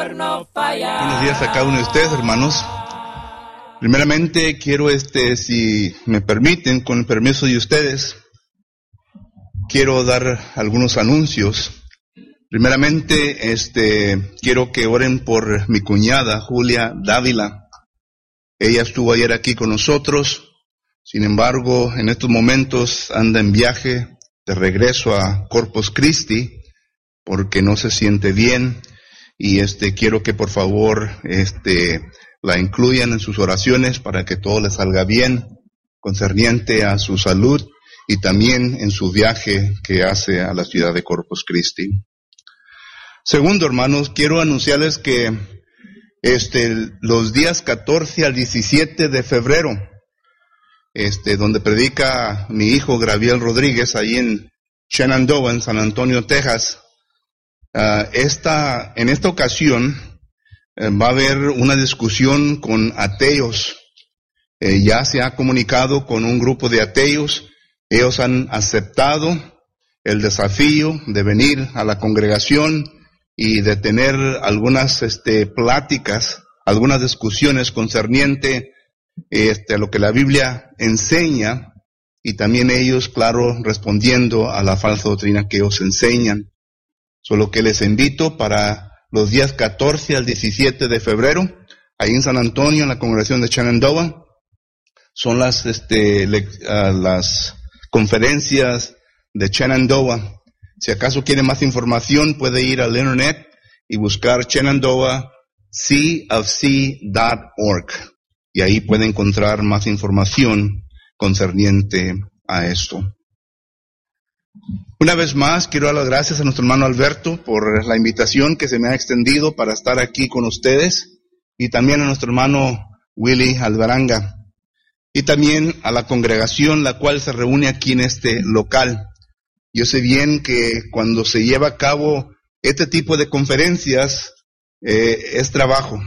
Buenos días a cada uno de ustedes, hermanos. Primeramente quiero, si me permiten, con el permiso de ustedes, quiero dar algunos anuncios. Primeramente, quiero que oren por mi cuñada, Julia Dávila. Ella estuvo ayer aquí con nosotros. Sin embargo, en estos momentos anda en viaje de regreso a Corpus Christi porque no se siente bien. Y quiero que por favor la incluyan en sus oraciones para que todo le salga bien, concerniente a su salud y también en su viaje que hace a la ciudad de Corpus Christi. Segundo, hermanos, quiero anunciarles que los días 14 al 17 de febrero, donde predica mi hijo Gabriel Rodríguez, ahí en Shenandoah, en San Antonio, Texas, en esta ocasión va a haber una discusión con ateos. Ya se ha comunicado con un grupo de ateos. Ellos han aceptado el desafío de venir a la congregación y de tener algunas pláticas, algunas discusiones concerniente a lo que la Biblia enseña, y también ellos, claro, respondiendo a la falsa doctrina que ellos enseñan. Solo que les invito para los días 14 al 17 de febrero, ahí en San Antonio, en la congregación de Shenandoah. Son las conferencias de Shenandoah. Si acaso quiere más información, puede ir al internet y buscar Shenandoah cofc.org. Y ahí puede encontrar más información concerniente a esto. Una vez más, quiero dar las gracias a nuestro hermano Alberto por la invitación que se me ha extendido para estar aquí con ustedes, y también a nuestro hermano Willy Alvaranga, y también a la congregación la cual se reúne aquí en este local. Yo sé bien que cuando se lleva a cabo este tipo de conferencias, es trabajo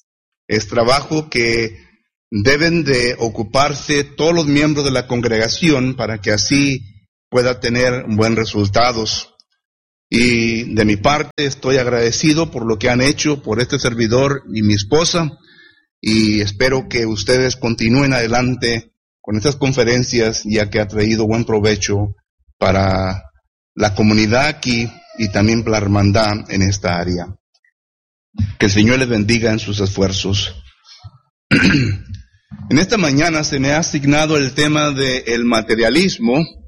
que deben de ocuparse todos los miembros de la congregación para que así pueda tener buenos resultados. Y de mi parte estoy agradecido por lo que han hecho por este servidor y mi esposa, y espero que ustedes continúen adelante con estas conferencias, ya que ha traído buen provecho para la comunidad aquí y también para la hermandad en esta área. Que el Señor les bendiga en sus esfuerzos. En esta mañana se me ha asignado el tema del materialismo,